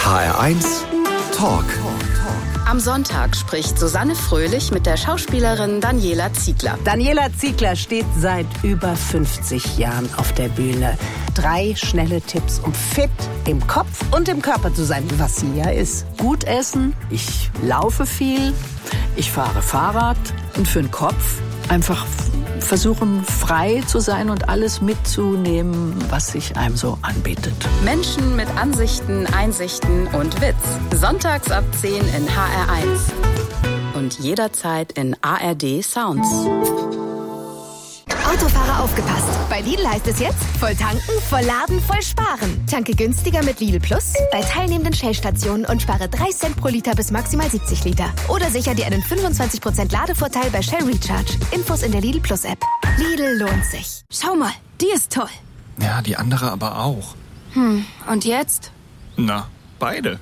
HR1 Talk. Am Sonntag spricht Susanne Fröhlich mit der Schauspielerin Daniela Ziegler. Daniela Ziegler steht seit über 50 Jahren auf der Bühne. 3 schnelle Tipps, um fit im Kopf und im Körper zu sein, was sie ja ist. Gut essen, ich laufe viel, ich fahre Fahrrad und für den Kopf einfach versuchen, frei zu sein und alles mitzunehmen, was sich einem so anbietet. Menschen mit Ansichten, Einsichten und Witz. Sonntags ab 10 in HR1. Und jederzeit in ARD Sounds. Autofahrer aufgepasst. Bei Lidl heißt es jetzt, voll tanken, voll laden, voll sparen. Tanke günstiger mit Lidl Plus bei teilnehmenden Shell-Stationen und spare 3 Cent pro Liter bis maximal 70 Liter. Oder sicher dir einen 25% Ladevorteil bei Shell Recharge. Infos in der Lidl Plus App. Lidl lohnt sich. Schau mal, die ist toll. Ja, die andere aber auch. Und jetzt? Na, beide.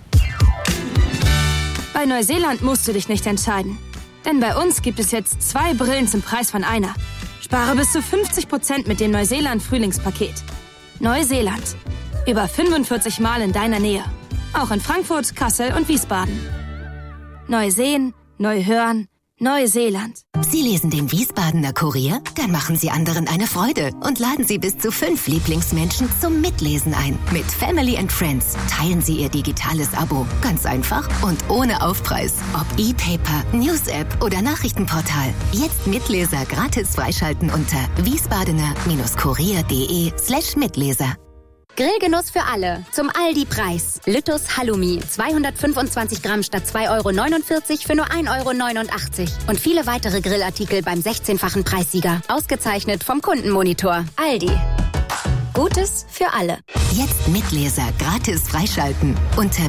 Bei Neuseeland musst du dich nicht entscheiden. Denn bei uns gibt es jetzt 2 Brillen zum Preis von einer. Spare bis zu 50% mit dem Neuseeland-Frühlingspaket. Neuseeland. Über 45 Mal in deiner Nähe. Auch in Frankfurt, Kassel und Wiesbaden. Neu sehen, neu hören, Neuseeland. Sie lesen den Wiesbadener Kurier? Dann machen Sie anderen eine Freude und laden Sie bis zu 5 Lieblingsmenschen zum Mitlesen ein. Mit Family and Friends teilen Sie Ihr digitales Abo. Ganz einfach und ohne Aufpreis. Ob E-Paper, News-App oder Nachrichtenportal. Jetzt Mitleser gratis freischalten unter wiesbadener-kurier.de/Mitleser. Grillgenuss für alle. Zum Aldi-Preis. Lüttus Halloumi. 225 Gramm statt 2,49 € für nur 1,89 € Und viele weitere Grillartikel beim 16-fachen Preissieger. Ausgezeichnet vom Kundenmonitor. Aldi. Gutes für alle. Jetzt Mitleser gratis freischalten unter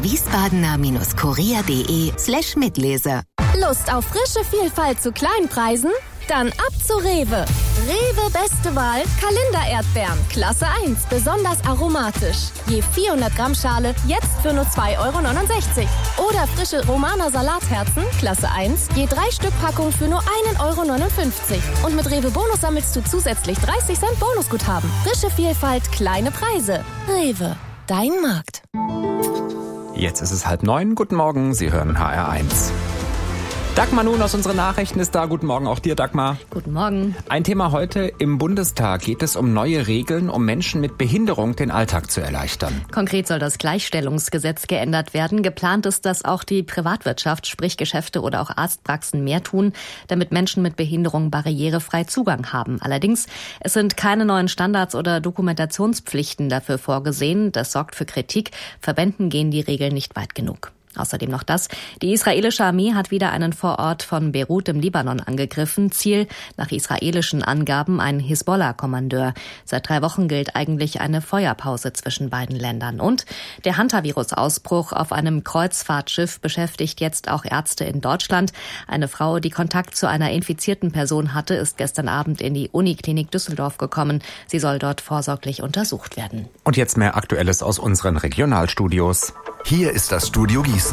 wiesbadener-kurier.de/Mitleser. Lust auf frische Vielfalt zu kleinen Preisen? Dann ab zu Rewe. Rewe beste Wahl, Kalendererdbeeren, Klasse 1, besonders aromatisch. Je 400 Gramm Schale, jetzt für nur 2,69 €. Oder frische Romaner Salatherzen, Klasse 1, je 3 Stück Packung für nur 1,59 €. Und mit Rewe Bonus sammelst du zusätzlich 30 Cent Bonusguthaben. Frische Vielfalt, kleine Preise. Rewe, dein Markt. Jetzt ist es 8:30. Guten Morgen, Sie hören HR1. Dagmar nun aus unseren Nachrichten ist da. Guten Morgen auch dir, Dagmar. Guten Morgen. Ein Thema heute: Im Bundestag geht es um neue Regeln, um Menschen mit Behinderung den Alltag zu erleichtern. Konkret soll das Gleichstellungsgesetz geändert werden. Geplant ist, dass auch die Privatwirtschaft, sprich Geschäfte oder auch Arztpraxen mehr tun, damit Menschen mit Behinderung barrierefrei Zugang haben. Allerdings, es sind keine neuen Standards oder Dokumentationspflichten dafür vorgesehen. Das sorgt für Kritik. Verbänden gehen die Regeln nicht weit genug. Außerdem noch das: Die israelische Armee hat wieder einen Vorort von Beirut im Libanon angegriffen. Ziel, nach israelischen Angaben, ein Hisbollah-Kommandeur. Seit 3 Wochen gilt eigentlich eine Feuerpause zwischen beiden Ländern. Und der Hantavirus-Ausbruch auf einem Kreuzfahrtschiff beschäftigt jetzt auch Ärzte in Deutschland. Eine Frau, die Kontakt zu einer infizierten Person hatte, ist gestern Abend in die Uniklinik Düsseldorf gekommen. Sie soll dort vorsorglich untersucht werden. Und jetzt mehr Aktuelles aus unseren Regionalstudios. Hier ist das Studio Gießen.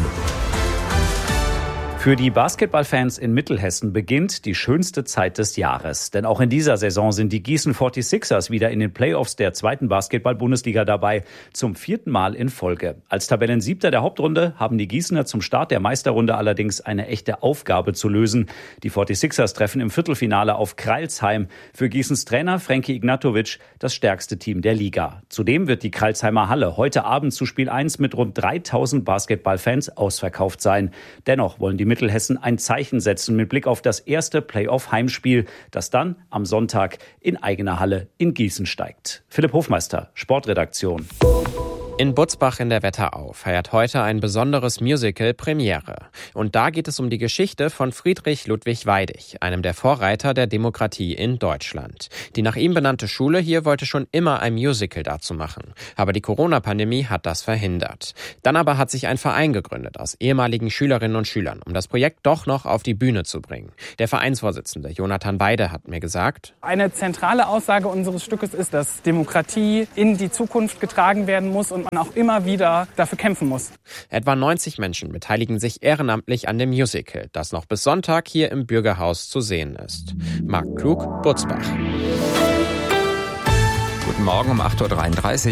Für die Basketballfans in Mittelhessen beginnt die schönste Zeit des Jahres. Denn auch in dieser Saison sind die Gießen 46ers wieder in den Playoffs der 2. Basketball-Bundesliga dabei, zum 4. Mal in Folge. Als Tabellensiebter der Hauptrunde haben die Gießener zum Start der Meisterrunde allerdings eine echte Aufgabe zu lösen. Die 46ers treffen im Viertelfinale auf Crailsheim. Für Gießens Trainer Frankie Ignatovic das stärkste Team der Liga. Zudem wird die Crailsheimer Halle heute Abend zu Spiel 1 mit rund 3000 Basketballfans ausverkauft sein. Dennoch wollen die Mittelhessen ein Zeichen setzen mit Blick auf das erste Playoff-Heimspiel, das dann am Sonntag in eigener Halle in Gießen steigt. Philipp Hofmeister, Sportredaktion. In Butzbach in der Wetterau feiert heute ein besonderes Musical Premiere. Und da geht es um die Geschichte von Friedrich Ludwig Weidig, einem der Vorreiter der Demokratie in Deutschland. Die nach ihm benannte Schule hier wollte schon immer ein Musical dazu machen. Aber die Corona-Pandemie hat das verhindert. Dann aber hat sich ein Verein gegründet aus ehemaligen Schülerinnen und Schülern, um das Projekt doch noch auf die Bühne zu bringen. Der Vereinsvorsitzende Jonathan Weide hat mir gesagt: Eine zentrale Aussage unseres Stückes ist, dass Demokratie in die Zukunft getragen werden muss und man auch immer wieder dafür kämpfen muss. Etwa 90 Menschen beteiligen sich ehrenamtlich an dem Musical, das noch bis Sonntag hier im Bürgerhaus zu sehen ist. Marc Klug, Butzbach. Guten Morgen um 8:33 Uhr.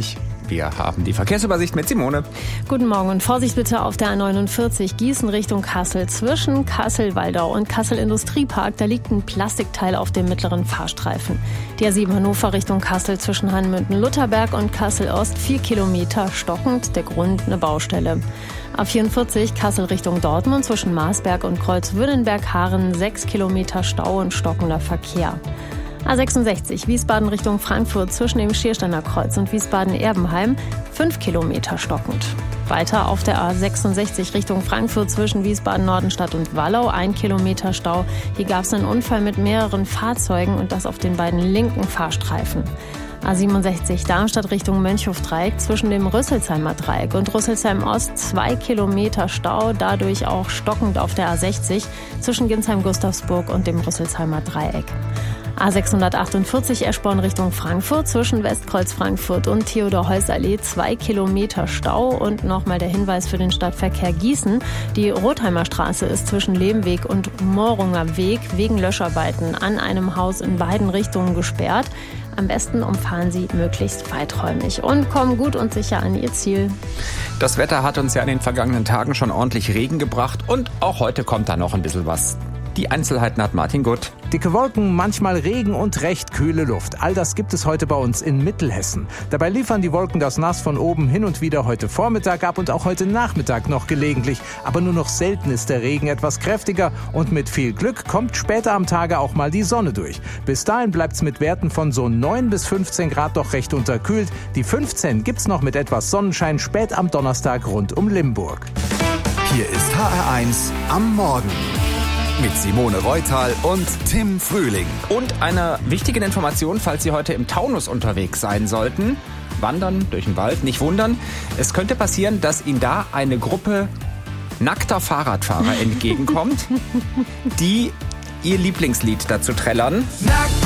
Wir haben die Verkehrsübersicht mit Simone. Guten Morgen und Vorsicht bitte auf der A49 Gießen Richtung Kassel. Zwischen Kassel-Waldau und Kassel-Industriepark, da liegt ein Plastikteil auf dem mittleren Fahrstreifen. Die A7 Hannover Richtung Kassel zwischen Hanmünden-Lutherberg und Kassel-Ost 4 Kilometer stockend, der Grund eine Baustelle. A44 Kassel Richtung Dortmund zwischen Marsberg und Kreuzwürdenberg-Haaren 6 Kilometer Stau und stockender Verkehr. A66 Wiesbaden Richtung Frankfurt zwischen dem Schiersteiner Kreuz und Wiesbaden-Erbenheim 5 Kilometer stockend. Weiter auf der A66 Richtung Frankfurt zwischen Wiesbaden-Nordenstadt und Wallau 1 Kilometer Stau. Hier gab es einen Unfall mit mehreren Fahrzeugen und das auf den beiden linken Fahrstreifen. A67 Darmstadt Richtung Mönchhof-Dreieck zwischen dem Rüsselsheimer Dreieck und Rüsselsheim Ost 2 Kilometer Stau, dadurch auch stockend auf der A60 zwischen Ginsheim-Gustavsburg und dem Rüsselsheimer Dreieck. A648 Eschborn Richtung Frankfurt zwischen Westkreuz Frankfurt und Theodor-Heuss-Allee 2 Kilometer Stau und nochmal der Hinweis für den Stadtverkehr Gießen. Die Rotheimer Straße ist zwischen Lehmweg und Morunger Weg wegen Löscharbeiten an einem Haus in beiden Richtungen gesperrt. Am besten umfahren Sie möglichst weiträumig und kommen gut und sicher an Ihr Ziel. Das Wetter hat uns ja in den vergangenen Tagen schon ordentlich Regen gebracht und auch heute kommt da noch ein bisschen was. Die Einzelheiten hat Martin Gutt. Dicke Wolken, manchmal Regen und recht kühle Luft. All das gibt es heute bei uns in Mittelhessen. Dabei liefern die Wolken das Nass von oben hin und wieder heute Vormittag ab und auch heute Nachmittag noch gelegentlich. Aber nur noch selten ist der Regen etwas kräftiger und mit viel Glück kommt später am Tage auch mal die Sonne durch. Bis dahin bleibt's mit Werten von so 9 bis 15 Grad doch recht unterkühlt. Die 15 gibt's noch mit etwas Sonnenschein spät am Donnerstag rund um Limburg. Hier ist HR1 am Morgen. Mit Simone Reutal und Tim Frühling. Und eine wichtige Information, falls Sie heute im Taunus unterwegs sein sollten. Wandern durch den Wald, nicht wundern. Es könnte passieren, dass Ihnen da eine Gruppe nackter Fahrradfahrer entgegenkommt, die ihr Lieblingslied dazu trällern. Nackt